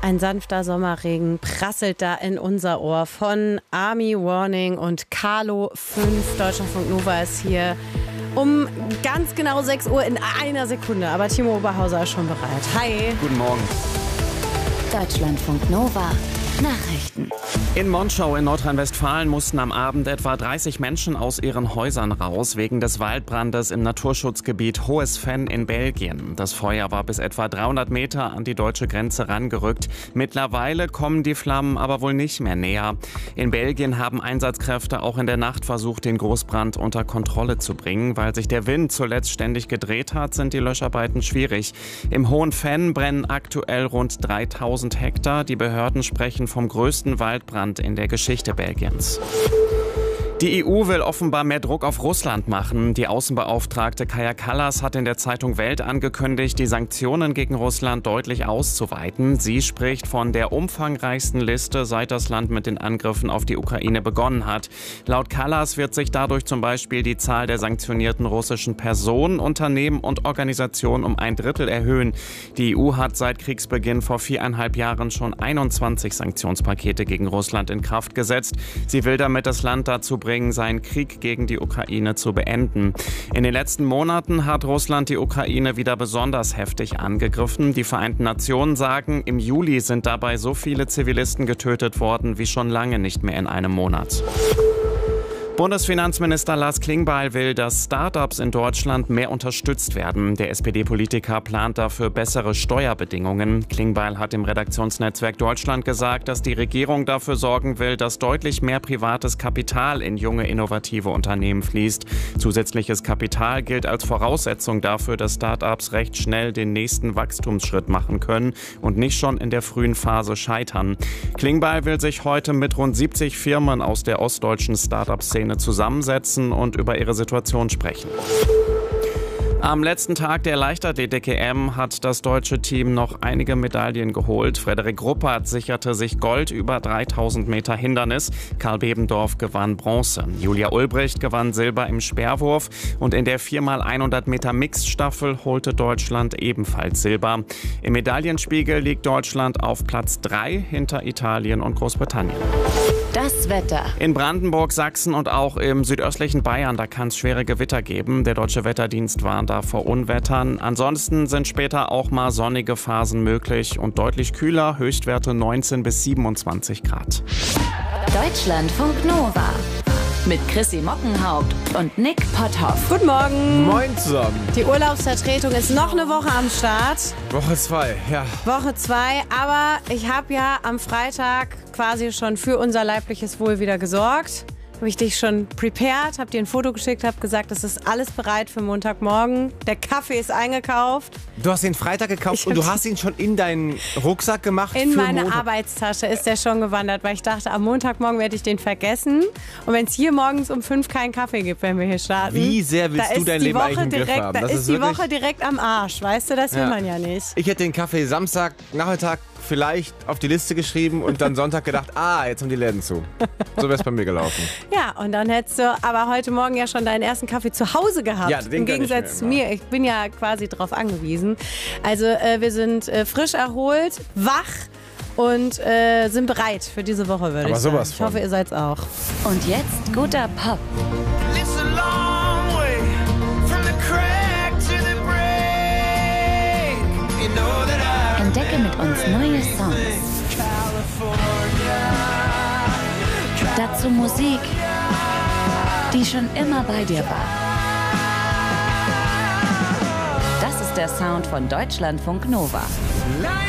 Ein sanfter Sommerregen prasselt da in unser Ohr von Army Warning und Carlo 5. Deutschlandfunk Nova ist hier um ganz genau 6 Uhr in einer Sekunde. Aber Timo Oberhauser ist schon bereit. Hi. Guten Morgen. Deutschlandfunk Nova. Nachrichten. In Monschau in Nordrhein-Westfalen mussten am Abend etwa 30 Menschen aus ihren Häusern raus, wegen des Waldbrandes im Naturschutzgebiet Hohes Venn in Belgien. Das Feuer war bis etwa 300 Meter an die deutsche Grenze rangerückt. Mittlerweile kommen die Flammen aber wohl nicht mehr näher. In Belgien haben Einsatzkräfte auch in der Nacht versucht, den Großbrand unter Kontrolle zu bringen. Weil sich der Wind zuletzt ständig gedreht hat, sind die Löscharbeiten schwierig. Im Hohen Venn brennen aktuell rund 3000 Hektar. Die Behörden sprechen vom größten Waldbrand in der Geschichte Belgiens. Die EU will offenbar mehr Druck auf Russland machen. Die Außenbeauftragte Kaja Kallas hat in der Zeitung Welt angekündigt, die Sanktionen gegen Russland deutlich auszuweiten. Sie spricht von der umfangreichsten Liste, seit das Land mit den Angriffen auf die Ukraine begonnen hat. Laut Kallas wird sich dadurch zum Beispiel die Zahl der sanktionierten russischen Personen, Unternehmen und Organisationen um 1/3 erhöhen. Die EU hat seit Kriegsbeginn vor 4,5 Jahren schon 21 Sanktionspakete gegen Russland in Kraft gesetzt. Sie will damit das Land dazu bringen, seinen Krieg gegen die Ukraine zu beenden. In den letzten Monaten hat Russland die Ukraine wieder besonders heftig angegriffen. Die Vereinten Nationen sagen, im Juli sind dabei so viele Zivilisten getötet worden wie schon lange nicht mehr in einem Monat. Bundesfinanzminister Lars Klingbeil will, dass Start-ups in Deutschland mehr unterstützt werden. Der SPD-Politiker plant dafür bessere Steuerbedingungen. Klingbeil hat im Redaktionsnetzwerk Deutschland gesagt, dass die Regierung dafür sorgen will, dass deutlich mehr privates Kapital in junge, innovative Unternehmen fließt. Zusätzliches Kapital gilt als Voraussetzung dafür, dass Start-ups recht schnell den nächsten Wachstumsschritt machen können und nicht schon in der frühen Phase scheitern. Klingbeil will sich heute mit rund 70 Firmen aus der ostdeutschen Start-up-Szene zusammensetzen und über ihre Situation sprechen. Am letzten Tag der Leichtathletik-EM hat das deutsche Team noch einige Medaillen geholt. Frederik Ruppert sicherte sich Gold über 3000 Meter Hindernis. Karl Bebendorf gewann Bronze. Julia Ulbricht gewann Silber im Speerwurf. Und in der 4x100 Meter Mixed-Staffel holte Deutschland ebenfalls Silber. Im Medaillenspiegel liegt Deutschland auf Platz 3 hinter Italien und Großbritannien. Das Wetter. In Brandenburg, Sachsen und auch im südöstlichen Bayern, da kann es schwere Gewitter geben. Der Deutsche Wetterdienst warnt da vor Unwettern. Ansonsten sind später auch mal sonnige Phasen möglich und deutlich kühler, Höchstwerte 19 bis 27 Grad. Deutschlandfunk Nova. Mit Chrissy Mockenhaupt und Nick Potthoff. Guten Morgen. Moin zusammen. Die Urlaubsvertretung ist noch eine Woche am Start. Woche 2, ja. Woche 2, aber ich habe ja am Freitag quasi schon für unser leibliches Wohl wieder gesorgt. Habe ich dich schon prepared, habe dir ein Foto geschickt, habe gesagt, es ist alles bereit für Montagmorgen. Der Kaffee ist eingekauft. Du hast ihn Freitag gekauft und du hast ihn schon in deinen Rucksack gemacht? In für meine Montag. Arbeitstasche ist der schon gewandert, weil ich dachte, am Montagmorgen werde ich den vergessen. Und wenn es hier morgens um 5 keinen Kaffee gibt, wenn wir hier starten. Wie sehr willst du dein Leben eigentlich im Griff haben? Da ist die Woche direkt am Arsch, weißt du, das will man ja nicht. Ich hätte den Kaffee Samstag, Nachmittag vielleicht auf die Liste geschrieben und dann Sonntag gedacht, jetzt haben die Läden zu. So wäre es bei mir gelaufen. Ja, und dann hättest du aber heute Morgen ja schon deinen ersten Kaffee zu Hause gehabt. Ja, den im Gegensatz zu mir. Ich bin ja quasi drauf angewiesen. Also wir sind frisch erholt, wach und sind bereit für diese Woche, würde ich sagen. sowas Ich von. hoffe, ihr seid's auch. Und jetzt guter Pop. It's a long way from the crack to the break. You know that I Entdecke mit uns neue Songs. Dazu Musik, die schon immer bei dir war. Das ist der Sound von Deutschlandfunk Nova.